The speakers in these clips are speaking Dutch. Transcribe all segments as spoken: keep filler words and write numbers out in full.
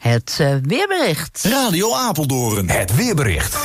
Het uh, weerbericht. Radio Apeldoorn. Het weerbericht.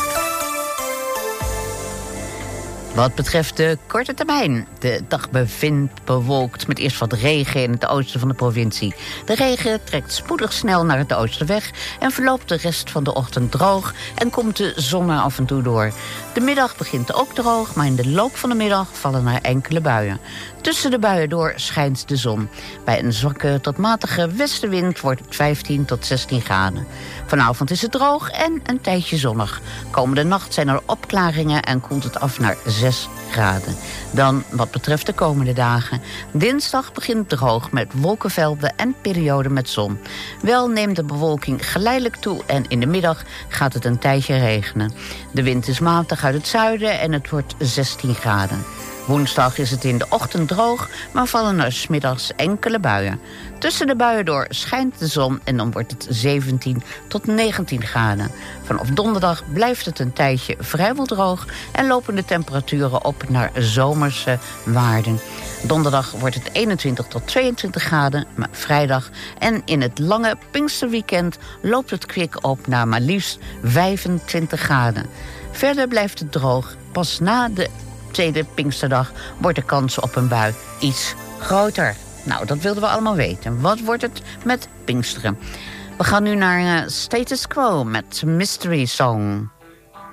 Wat betreft de korte termijn. De dag bevindt bewolkt met eerst wat regen in het oosten van de provincie. De regen trekt spoedig snel naar het oosten weg en verloopt de rest van de ochtend droog en komt de zon er af en toe door. De middag begint ook droog, maar in de loop van de middag vallen er enkele buien. Tussen de buien door schijnt de zon. Bij een zwakke tot matige westenwind wordt het vijftien tot zestien graden. Vanavond is het droog en een tijdje zonnig. Komende nacht zijn er opklaringen en koelt het af naar zes graden. Dan wat betreft de komende dagen. Dinsdag begint droog met wolkenvelden en perioden met zon. Wel neemt de bewolking geleidelijk toe en in de middag gaat het een tijdje regenen. De wind is matig uit het zuiden en het wordt zestien graden. Woensdag is het in de ochtend droog, maar vallen er 's middags enkele buien. Tussen de buien door schijnt de zon en dan wordt het zeventien tot negentien graden. Vanaf donderdag blijft het een tijdje vrijwel droog en lopen de temperaturen op naar zomerse waarden. Donderdag wordt het eenentwintig tot tweeëntwintig graden, maar vrijdag en in het lange Pinksterweekend loopt het kwik op naar maar liefst vijfentwintig graden. Verder blijft het droog. Pas na de tweede Pinksterdag wordt de kans op een bui iets groter. Nou, dat wilden we allemaal weten. Wat wordt het met Pinksteren? We gaan nu naar uh, Status Quo met Mystery Song.